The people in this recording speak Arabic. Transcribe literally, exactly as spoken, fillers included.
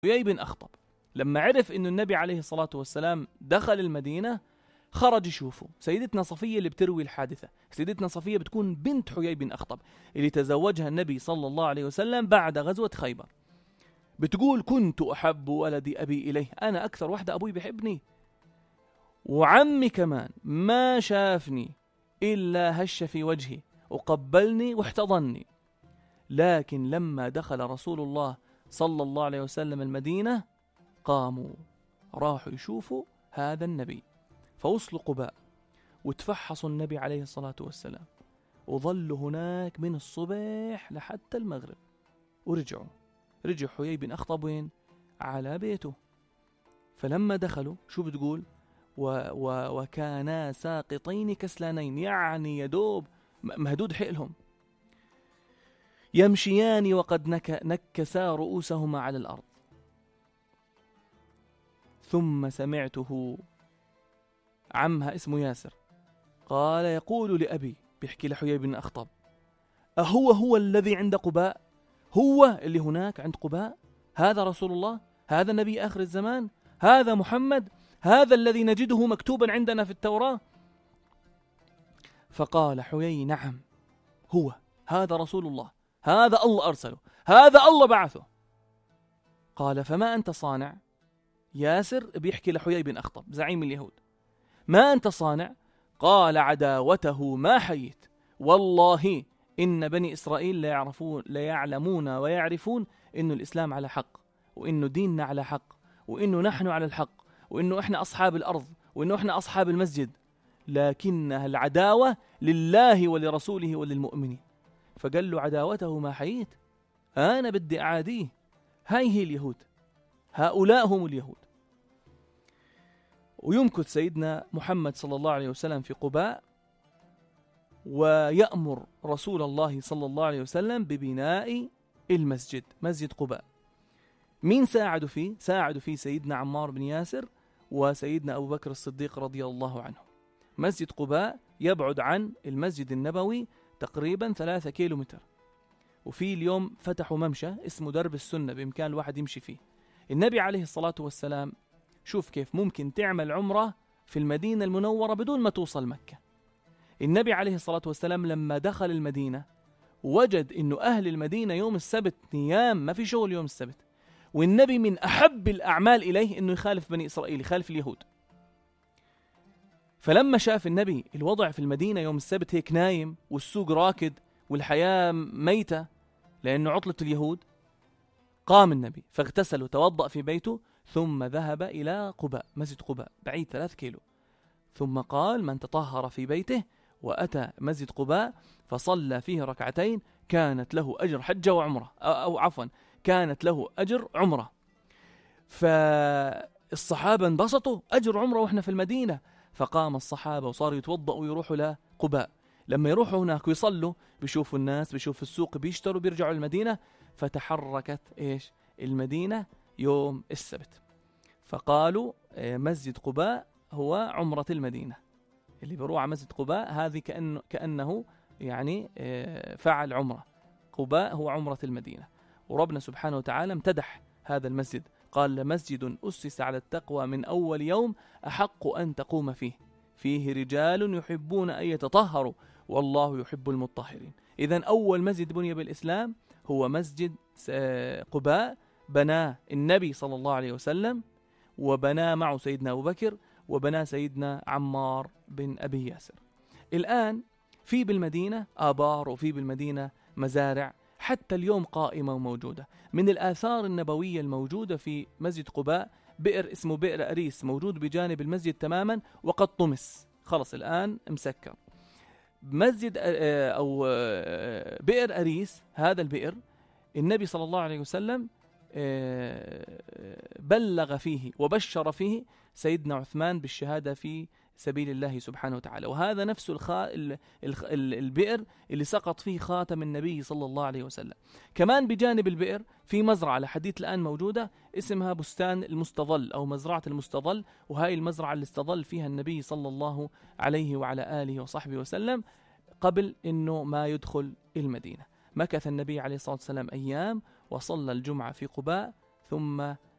حيي بن أخطب لما عرف إنه النبي عليه الصلاة والسلام دخل المدينة خرج يشوفه. سيدتنا صفية اللي بتروي الحادثة، سيدتنا صفية بتكون بنت حيي بن أخطب اللي تزوجها النبي صلى الله عليه وسلم بعد غزوة خيبر. بتقول كنت أحب ولد أبي إليه، أنا أكثر واحدة أبوي بحبني، وعمي كمان ما شافني إلا هش في وجهي وقبلني واحتضني. لكن لما دخل رسول الله صلى الله عليه وسلم المدينة قاموا راحوا يشوفوا هذا النبي، فوصلوا قباء وتفحصوا النبي عليه الصلاة والسلام، وظلوا هناك من الصبح لحتى المغرب، ورجعوا رجع حيي بن أخطب وين؟ على بيته. فلما دخلوا شو بتقول؟ و و وكانا ساقطين كسلانين، يعني يدوب مهدود حيلهم، يمشيان وقد نك نكسا رؤوسهما على الأرض. ثم سمعته عمها اسمه ياسر قال يقول لأبي، بيحكي لحيي بن أخطب، أهو هو الذي عند قباء؟ هو اللي هناك عند قباء؟ هذا رسول الله؟ هذا نبي آخر الزمان؟ هذا محمد؟ هذا الذي نجده مكتوبا عندنا في التوراة؟ فقال حيي نعم هو، هذا رسول الله، هذا الله أرسله، هذا الله بعثه. قال فما أنت صانع؟ ياسر بيحكي لحيي بن أخطب زعيم اليهود، ما أنت صانع؟ قال عداوته ما حييت، والله إن بني إسرائيل لا يعرفون لا يعلمون ويعرفون إنه الإسلام على حق، وإنه ديننا على حق، وإنه نحن على الحق، وإنه إحنا أصحاب الأرض، وإنه إحنا أصحاب المسجد، لكنها العداوة لله ولرسوله وللمؤمنين. فقال له عداوته ما حييت، أنا بدي أعاديه. هاي هي اليهود، هؤلاء هم اليهود. ويمكث سيدنا محمد صلى الله عليه وسلم في قباء، ويأمر رسول الله صلى الله عليه وسلم ببناء المسجد، مسجد قباء. مين ساعدوا فيه؟ ساعدوا فيه سيدنا عمار بن ياسر وسيدنا أبو بكر الصديق رضي الله عنه. مسجد قباء يبعد عن المسجد النبوي تقريبا ثلاثة كيلو متر، وفي اليوم فتحوا ممشى اسمه درب السنة بإمكان الواحد يمشي فيه. النبي عليه الصلاة والسلام شوف كيف ممكن تعمل عمرة في المدينة المنورة بدون ما توصل مكة. النبي عليه الصلاة والسلام لما دخل المدينة وجد إنه أهل المدينة يوم السبت نيام، ما في شغل يوم السبت، والنبي من أحب الأعمال إليه إنه يخالف بني إسرائيل، يخالف اليهود. فلما شاف النبي الوضع في المدينة يوم السبت هيك نايم والسوق راكد والحياة ميتة لأنه عطلة اليهود، قام النبي فاغتسل وتوضأ في بيته، ثم ذهب إلى قباء، مسجد قباء بعيد ثلاث كيلو. ثم قال من تطهر في بيته وأتى مسجد قباء فصلى فيه ركعتين كانت له أجر حجة وعمرة، أو عفوا كانت له أجر عمرة. فالصحابة انبسطوا، أجر عمرة وإحنا في المدينة. فقام الصحابة وصاروا يتوضأوا ويروحوا لقباء. لما يروحوا هناك ويصلوا بيشوفوا الناس، بيشوفوا السوق، بيشتروا، بيرجعوا المدينة. فتحركت إيش المدينة يوم السبت، فقالوا مسجد قباء هو عمرة المدينة. اللي بيروح على مسجد قباء هذه كأنه, كأنه يعني فعل عمرة. قباء هو عمرة المدينة. وربنا سبحانه وتعالى امتدح هذا المسجد، قال لمسجد أسس على التقوى من أول يوم أحق أن تقوم فيه فيه رجال يحبون أن يتطهروا والله يحب المطهرين. إذن أول مسجد بني بالإسلام هو مسجد قباء، بناه النبي صلى الله عليه وسلم، وبناه معه سيدنا أبو بكر، وبناه سيدنا عمار بن أبي ياسر. الآن في بالمدينة آبار، وفي بالمدينة مزارع حتى اليوم قائمة وموجودة. من الآثار النبوية الموجودة في مسجد قباء بئر اسمه بئر أريس، موجود بجانب المسجد تماما وقد طمس، خلص الآن مسكر. مسجد أو بئر أريس، هذا البئر النبي صلى الله عليه وسلم بلغ فيه وبشر فيه سيدنا عثمان بالشهادة في سبيل الله سبحانه وتعالى، وهذا نفس الخا... البئر اللي سقط فيه خاتم النبي صلى الله عليه وسلم. كمان بجانب البئر في مزرعة لحديث الآن موجودة اسمها بستان المستظل أو مزرعة المستظل، وهاي المزرعة اللي استظل فيها النبي صلى الله عليه وعلى آله وصحبه وسلم قبل إنه ما يدخل المدينة. مكث النبي عليه الصلاة والسلام أيام وصلى الجمعة في قباء، ثم